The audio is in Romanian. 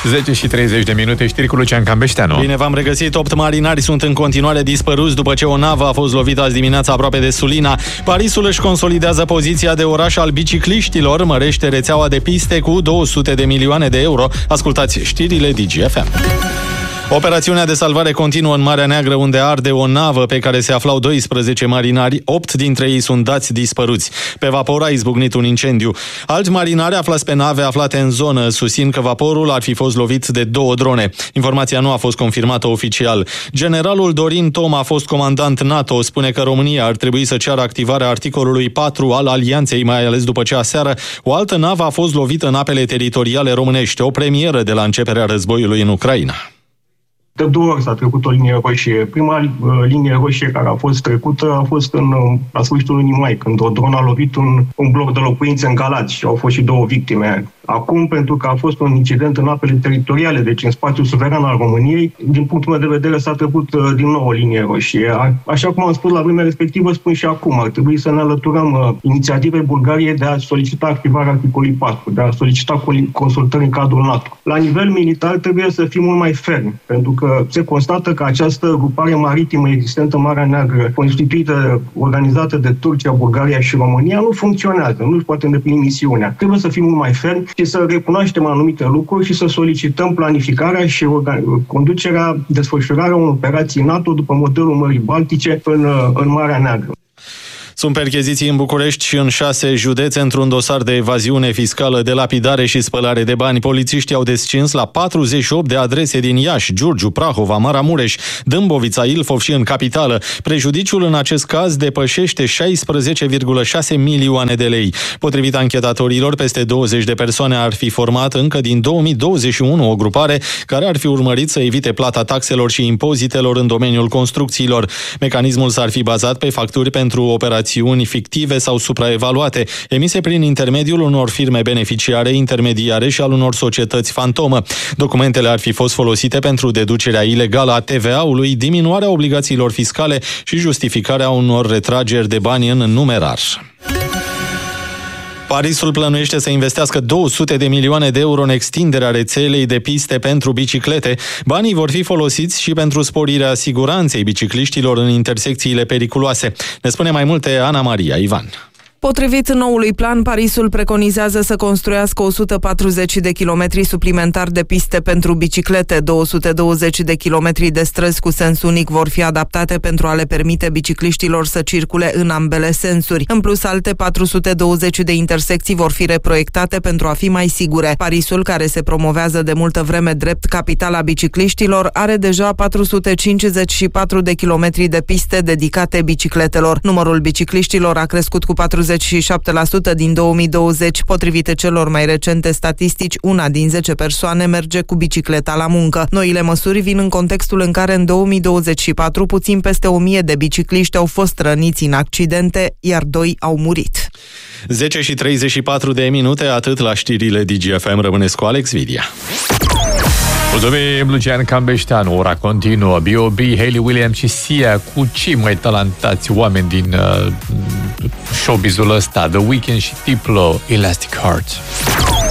10:30, știri cu Lucian Cambeșteanu. Bine v-am regăsit. 8 marinari sunt în continuare dispăruți după ce o navă a fost lovită azi dimineața aproape de Sulina. Parisul își consolidează poziția de oraș al bicicliștilor, mărește rețeaua de piste cu 200 de milioane de euro. Ascultați știrile DGFM. Operațiunea de salvare continuă în Marea Neagră, unde arde o navă pe care se aflau 12 marinari. 8 dintre ei sunt dați dispăruți. Pe vapor a izbucnit un incendiu. Alți marinari aflați pe nave aflate în zonă susțin că vaporul ar fi fost lovit de 2 drone. Informația nu a fost confirmată oficial. Generalul Dorin Toma, fost comandant NATO, spune că România ar trebui să ceară activarea articolului 4 al alianței, mai ales după ce aseară o altă navă a fost lovită în apele teritoriale românești, o premieră de la începerea războiului în Ucraina. De 2 ori s-a trecut o linie roșie. Prima linie roșie care a fost trecută a fost la sfârșitul lunii mai, când o dronă a lovit un bloc de locuințe în Galați și au fost și 2 victime. Acum, pentru că a fost un incident în apele teritoriale, deci în spațiul suveran al României, din punctul meu de vedere s-a trecut din nou o linie roșie. Așa cum am spus la vremea respectivă, spun și acum, ar trebui să ne alăturăm inițiativei Bulgariei de a solicita activarea articolului 4, de a solicita consultări în cadrul NATO. La nivel militar trebuie să fim mult mai fermi, pentru că se constată că această grupare maritimă existentă în Marea Neagră, constituită, organizată de Turcia, Bulgaria și România, nu funcționează, nu își poate îndeplini misiunea. Trebuie să fim mult mai fermi și să recunoaștem anumite lucruri și să solicităm planificarea și conducerea, desfășurarea unor operații NATO după modelul Mării Baltice în Marea Neagră. Sunt percheziții în București și în 6 județe într-un dosar de evaziune fiscală, de lapidare și spălare de bani. Polițiștii au descins la 48 de adrese din Iași, Giurgiu, Prahova, Maramureș, Dâmbovița, Ilfov și în capitală. Prejudiciul în acest caz depășește 16,6 milioane de lei. Potrivit anchetatorilor, peste 20 de persoane ar fi format încă din 2021 o grupare care ar fi urmărit să evite plata taxelor și impozitelor în domeniul construcțiilor. Mecanismul s-ar fi bazat pe facturi pentru operații fictive sau supraevaluate, emise prin intermediul unor firme beneficiare, intermediare și al unor societăți fantomă. Documentele ar fi fost folosite pentru deducerea ilegală a TVA-ului, diminuarea obligațiilor fiscale și justificarea unor retrageri de bani în numerar. Parisul plănuiește să investească 200 de milioane de euro în extinderea rețelei de piste pentru biciclete. Banii vor fi folosiți și pentru sporirea siguranței bicicliștilor în intersecțiile periculoase. Ne spune mai multe Ana Maria Ivan. Potrivit noului plan, Parisul preconizează să construiască 140 de kilometri suplimentari de piste pentru biciclete, 220 de kilometri de străzi cu sens unic vor fi adaptate pentru a le permite bicicliștilor să circule în ambele sensuri. În plus, alte 420 de intersecții vor fi reproiectate pentru a fi mai sigure. Parisul, care se promovează de multă vreme drept capitala bicicliștilor, are deja 454 de kilometri de piste dedicate bicicletelor. Numărul bicicliștilor a crescut cu 47% din 2020. Potrivit celor mai recente statistici, 1 din 10 persoane merge cu bicicleta la muncă. Noile măsuri vin în contextul în care în 2024 puțin peste 1000 de bicicliști au fost răniți în accidente, iar 2 au murit. 10:34, atât la știrile DGFM. Rămâneți cu Alex Vidia. Mulțumim, Lucian Cambeșteanu. Ora continuă. B.O.B., Hayley Williams și Sia, cu cei mai talentați oameni din showbizul ăsta, The Weeknd și Diplo, Elastic Heart.